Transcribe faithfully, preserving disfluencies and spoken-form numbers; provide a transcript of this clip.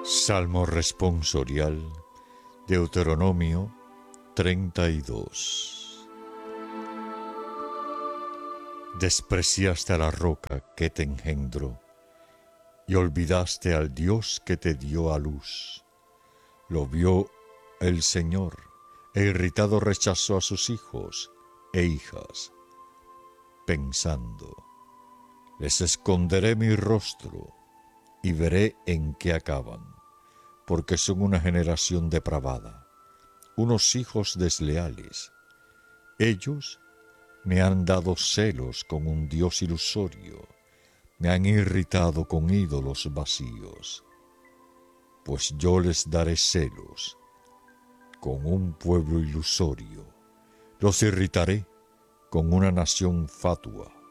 Salmo responsorial, Deuteronomio treinta y dos. Despreciaste a la roca que te engendró, y olvidaste al Dios que te dio a luz. Lo vio el Señor, e irritado rechazó a sus hijos e hijas, pensando: les esconderé mi rostro, y veré en qué acaban, porque son una generación depravada, unos hijos desleales. Ellos me han dado celos con un Dios ilusorio, me han irritado con ídolos vacíos. Pues yo les daré celos con un pueblo ilusorio, los irritaré con una nación fatua.